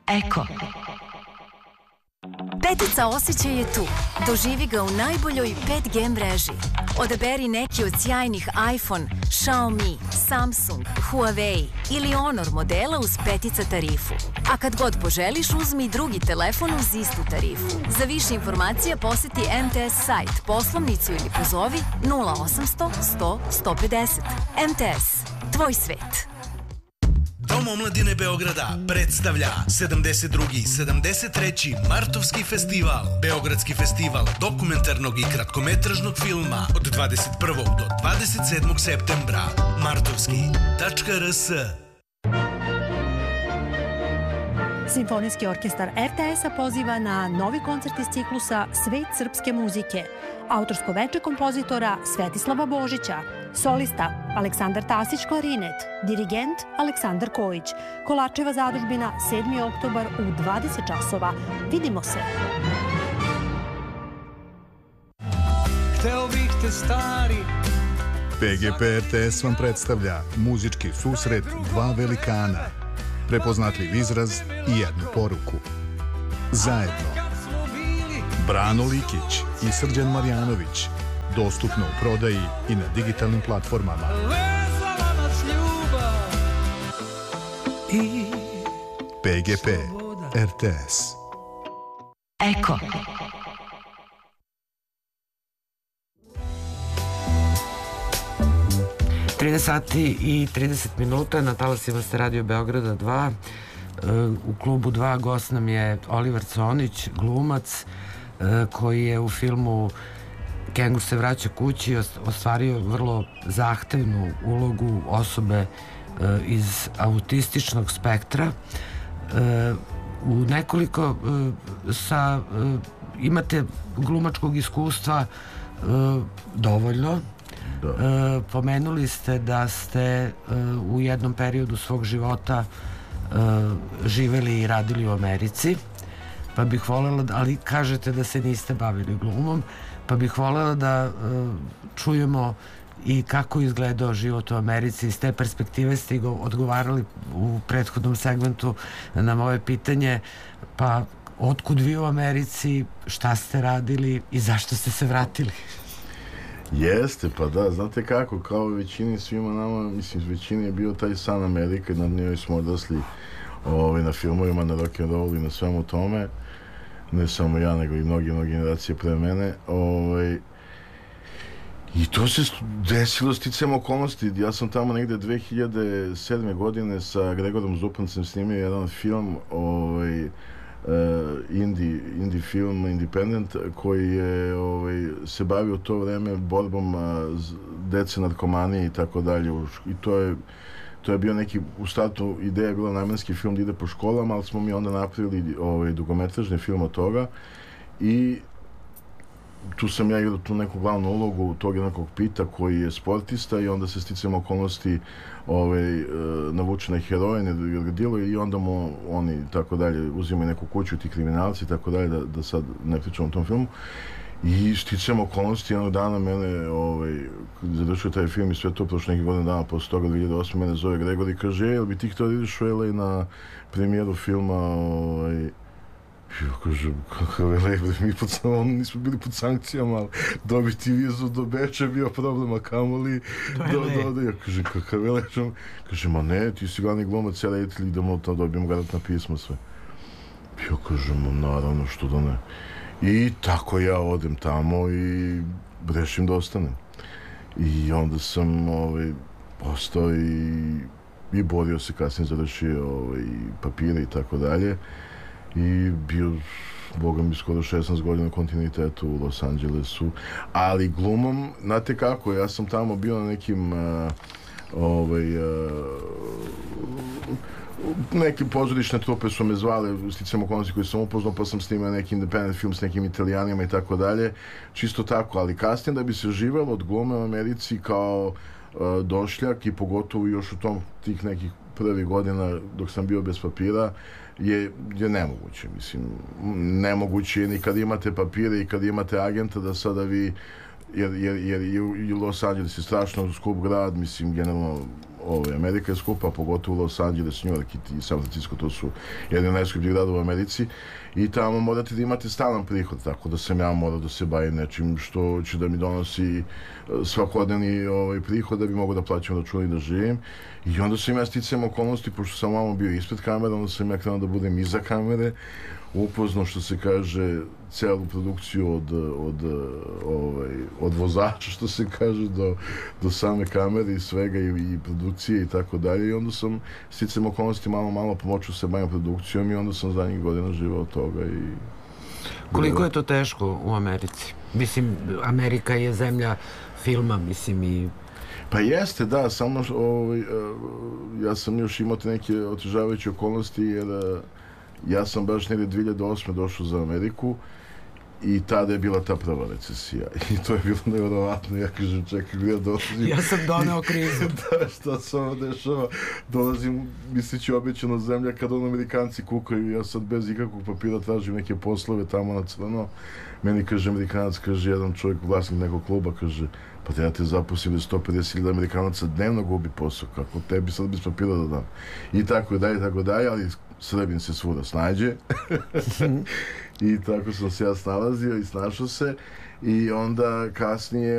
Eko. Petica osjećaj je tu. Doživi ga u najboljoj 5G mreži. Odaberi neki od sjajnih iPhone, Xiaomi, Samsung, Huawei ili Honor modela uz petica tarifu. A kad god poželiš, uzmi drugi telefon uz istu tarifu. Za više informacija poseti MTS sajt, poslovnicu ili pozovi 0800 100 150. MTS. Tvoj svet. Dom omladine Beograda predstavlja 72. 73. Martovski festival. Beogradski festival dokumentarnog i kratkometražnog filma od 21. do 27. septembra. Martovski.rs. Simfonijski orkestar RTS-a poziva na novi koncert iz ciklusa Svet srpske muzike. Autorsko veče kompozitora Svetislava Božića. Solista Aleksandar Tasić klarinet, dirigent Aleksandar Kojić. Kolačeva zadužbina 7. oktobar u 20 časova. Vidimo se. Hteo bih te stari. PGP RTS vam predstavlja muzički susret dva velikana, prepoznatljiv izraz i jednu poruku. Zajedno. Brano Likić i Srđan Marjanović. Dostupno u prodaji i na digitalnim platformama. PGP RTS. Eko. Sati i 30 minuta na talasima ste Radio Beograda 2. U klubu 2 gost nam je Oliver Conić, glumac koji je u filmu Kengur se vraća kući ostvario vrlo zahtevnu ulogu osobe iz autističnog spektra. U nekoliko imate glumačkog iskustva dovoljno. Pomenuli ste da ste u jednom periodu svog života živeli i radili u Americi, pa bih voljela, ali kažete da se niste bavili glumom, pa bih voljela da čujemo i kako izgledao život u Americi. Iz te perspektive ste odgovarali u prethodnom segmentu na moje pitanje, pa otkud vi u Americi, šta ste radili i zašto ste se vratili? Jeste, pa da, znate kako, kao većini svima nama, mislim, većini je bio taj san Amerike, na njoj smo odrasli na filmovima, na rock'n'rollu i na svemu tome, ne samo ja, nego i mnogi generacije pre mene, i to se desilo sticajem okolnosti. Ja sam tamo negde 2007. godine sa Gregorom Zupancem snimio jedan film, indie film, independent, koji je se bavio u to vreme borbom dece, narkomanije i tako dalje. I to je bio neki, u startu ideja je bila namenski film da ide po školama, ali smo mi onda napravili dugometražni film od toga i tu sam ja igrao tu neku glavnu ulogu tog jednakog Pita koji je sportista i onda se sticajem okolnosti navuče na heroin jer ga diluje i onda mu oni tako dalje uzimaju neku kuću, ti kriminalci i tako dalje, da sad ne pričamo o tom filmu. I sticajem okolnosti jednog dana mene završio taj film i sve to prošlo nekih godina dana posle toga 2008. Mene zove Gregor i kaže, jel bi ti htio da ideš u LA na premijeru filma ja kažem, kakav je LA, mi nismo bili pod sankcijama, ali dobiti vizu do Beča je bio problem, a kamoli ja kažem, kakav je LA, kažem, ma ne, ti si glavni glumac, ja reditelj, idemo da dobijemo garantna pisma sve. Ja kažem, naravno, što da ne. I tako ja odem tamo i rešim da ostanem. I onda sam postao i borio se, kasnije završio i papire i tako dalje. I bio, boga mi, skoro 16 godina u kontinuitetu u Los Angelesu. Ali glumom, znate kako, ja sam tamo bio na nekim neke pozorišne trupe su me zvale, sticajem okolnosti koji sam upoznao, pa sam snimao neki independent film s nekim Italijanima i tako dalje, čisto tako, ali kasnije da bi se živelo od glume u Americi kao došljak i pogotovo još u tih nekih prvih godina dok sam bio bez papira je nemoguće, mislim, nemoguće je ni kad imate papire i kad imate agenta da sada vi, jer Los Angeles je strašno skup grad, mislim, generalno Amerika je skupa, pogotovo Los Angeles, New York i San Francisco, to su jedni od najskupljih gradova u Americi i tamo morate da imate stalan prihod, tako da sam ja morao da se bavim nečim što će da mi donosi svakodnevni prihod da bi mogo da plaćam račune i da živim. I onda sam ja sticajem okolnosti, pošto sam ovamo bio ispred kamere, onda sam ja krenuo da budem iza kamere, upoznao, što se kaže, celu produkciju od vozača, što se kaže, do same kamere i svega i produkcije i tako dalje. I onda sam sticajem okolnosti malo pomoću se bavim produkcijom i onda sam zadnjih godina živao od toga. Koliko je to teško u Americi? Mislim, Amerika je zemlja filma, mislim i... Pa jeste, da, samo ja sam još imao te neke otežavajuće okolnosti jer ja sam baš negdje 2008. došao za Ameriku i tada je bila ta prva recesija i to je bilo nevjerovatno. Ja kažem, čekaj, gdje ja dolazim? Ja sam doneo krizu. Da, šta se ovo dešava? Dolazim, misleći obećana zemlja, kada Amerikanci kukaju, ja sad bez ikakvog papira tražim neke poslove tamo na crno. Meni, kaže, Amerikanac, kaže, jedan čovjek, vlasnik nekog kluba, kaže, pa te ja te zaposlim da 150.000 Amerikanaca dnevno gubi posao, kako tebi sad bez papira da dam. I tako dalje, ali Srbin se svuda snađe. I tako sam se ja snalazio i snašao se. I onda kasnije